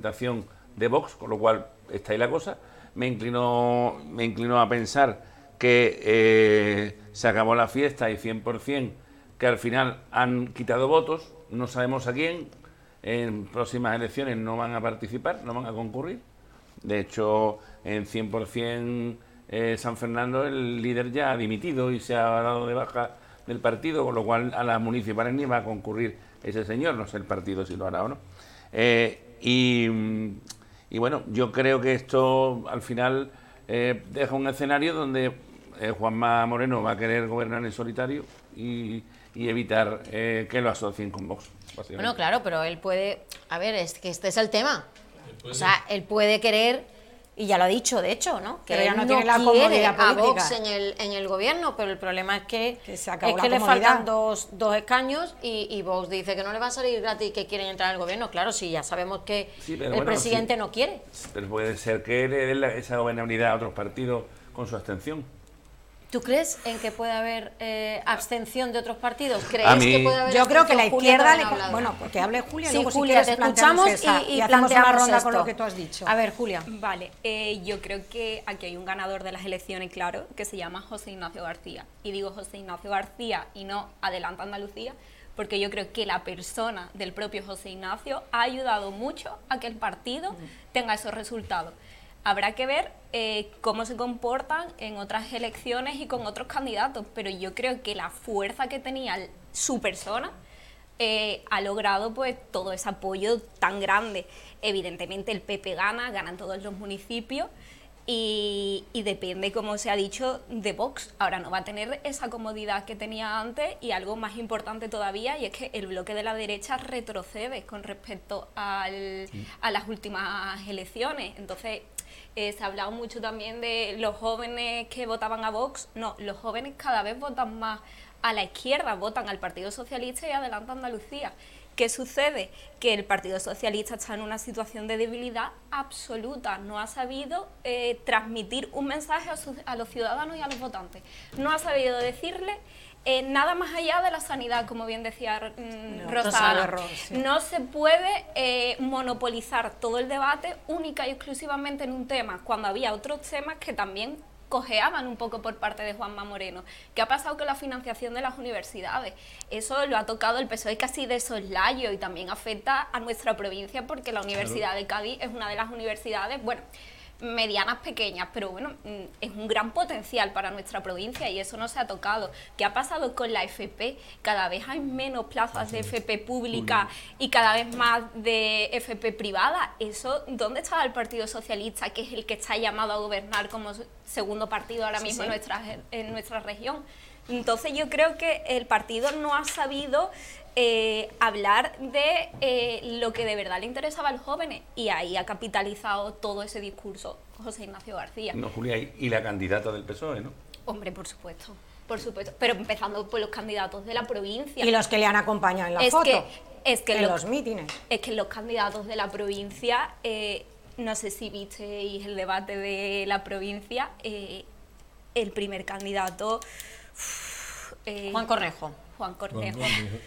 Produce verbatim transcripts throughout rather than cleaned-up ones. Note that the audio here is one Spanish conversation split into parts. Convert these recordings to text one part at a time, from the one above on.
representación de Vox, con lo cual está ahí la cosa. Me inclino, me inclino a pensar que eh, se acabó la fiesta y cien por cien que al final han quitado votos, no sabemos a quién, en próximas elecciones no van a participar, no van a concurrir. De hecho, en cien por cien eh, San Fernando el líder ya ha dimitido y se ha dado de baja del partido, con lo cual a las municipales ni va a concurrir ese señor, no sé el partido si lo hará o no. Eh, y, y bueno, yo creo que esto al final eh, deja un escenario donde eh, Juanma Moreno va a querer gobernar en solitario y, y evitar eh, que lo asocien con Vox. Bueno, claro, pero él puede... A ver, es que este es el tema. O sea, él puede querer, y ya lo ha dicho, de hecho, ¿no? Que pero ya él no no tiene la quiere comodidad a política. Vox en el, en el gobierno, pero el problema es que, Que se acabó es la que le comodidad. faltan dos, dos escaños y, y Vox dice que no le va a salir gratis, que quieren entrar al gobierno. Claro, sí, ya sabemos que Sí, el pero bueno, presidente sí. no quiere. Pero puede ser que le den la- esa gobernabilidad a otros partidos con su abstención. ¿Tú crees en que puede haber eh, abstención de otros partidos? ¿Crees A mí- que puede haber Yo creo que la abstención? Julia izquierda... también Le... ha hablado. Bueno, porque hable Julia, Sí, luego si Julia, quieres te planteamos escuchamos esa, y, y hacemos una planteamos ronda esto. con lo que tú has dicho. A ver, Julia. Vale, eh, yo creo que aquí hay un ganador de las elecciones, claro, que se llama José Ignacio García. Y digo José Ignacio García y no Adelanta Andalucía, porque yo creo que la persona del propio José Ignacio ha ayudado mucho a que el partido tenga esos resultados. Habrá que ver eh, cómo se comportan en otras elecciones y con otros candidatos, pero yo creo que la fuerza que tenía su persona eh, ha logrado pues todo ese apoyo tan grande. Evidentemente el P P gana, ganan todos los municipios y, y depende, como se ha dicho, de Vox. Ahora no va a tener esa comodidad que tenía antes y algo más importante todavía, y es que el bloque de la derecha retrocede con respecto al, a las últimas elecciones. Entonces eh, se ha hablado mucho también de los jóvenes que votaban a Vox. No, los jóvenes cada vez votan más a la izquierda, votan al Partido Socialista y Adelanta Andalucía. ¿Qué sucede? Que el Partido Socialista está en una situación de debilidad absoluta, no ha sabido eh, transmitir un mensaje a, sus, a los ciudadanos y a los votantes, no ha sabido decirle eh, nada más allá de la sanidad, como bien decía mmm, No, Rosana. Rosa, sí. No se puede eh, monopolizar todo el debate única y exclusivamente en un tema, cuando había otros temas que también cojeaban un poco por parte de Juanma Moreno. ¿Qué ha pasado con la financiación de las universidades? Eso lo ha tocado el P S O E casi de soslayo y también afecta a nuestra provincia, porque la Universidad de Cádiz es una de las universidades, bueno, medianas, pequeñas, pero bueno, es un gran potencial para nuestra provincia y eso no se ha tocado. ¿Qué ha pasado con la F P? Cada vez hay menos plazas de F P pública y cada vez más de F P privada. Eso, ¿dónde está el Partido Socialista, que es el que está llamado a gobernar como segundo partido ahora mismo sí. En, nuestra, en nuestra región? Entonces yo creo que el partido no ha sabido eh, hablar de eh, lo que de verdad le interesaba a los jóvenes, y ahí ha capitalizado todo ese discurso José Ignacio García. No, Julia, y y la candidata del P S O E, ¿no? Hombre, por supuesto, por supuesto, pero empezando por los candidatos de la provincia. Y los que le han acompañado en la es foto, que, es que en los, los mítines. Es que los candidatos de la provincia, eh, no sé si visteis el debate de la provincia, eh, el primer candidato... Eh, Juan Cornejo. Juan Cornejo.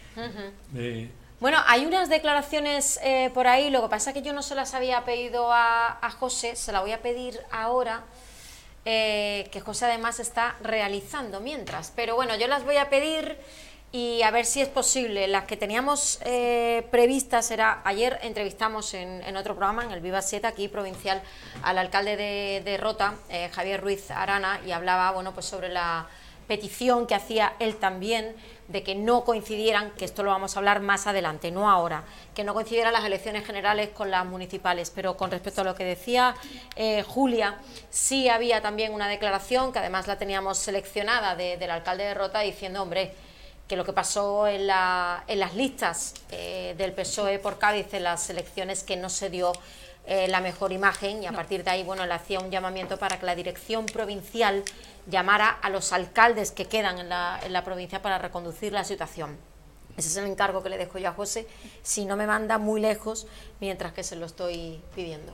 Eh, Bueno, hay unas declaraciones eh, por ahí, lo que pasa es que yo no se las había pedido a, a José, se la voy a pedir ahora, eh, que José además está realizando mientras, pero bueno, yo las voy a pedir y a ver si es posible. Las que teníamos eh, previstas era, ayer entrevistamos en, en otro programa, en el Viva siete, aquí provincial, al alcalde de, de Rota, eh, Javier Ruiz Arana, y hablaba, bueno, pues sobre la petición que hacía él también de que no coincidieran, que esto lo vamos a hablar más adelante, no ahora, que no coincidieran las elecciones generales con las municipales. Pero con respecto a lo que decía eh, Julia, sí había también una declaración, que además la teníamos seleccionada, de, del alcalde de Rota, diciendo, hombre, que lo que pasó en, la, en las listas eh, del P S O E por Cádiz en las elecciones, que no se dio eh, la mejor imagen, y a partir de ahí, bueno, le hacía un llamamiento para que la dirección provincial llamara a los alcaldes que quedan en la, en la provincia para reconducir la situación. Ese es el encargo que le dejo yo a José, si no me manda muy lejos, mientras que se lo estoy pidiendo.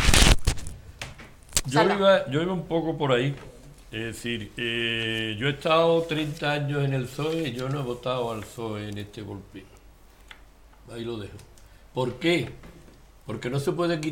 yo, Salva. iba, yo iba un poco por ahí. Es decir, eh, yo he estado treinta años en el P S O E y yo no he votado al P S O E en este golpe. Ahí lo dejo. ¿Por qué? Porque no se puede quitar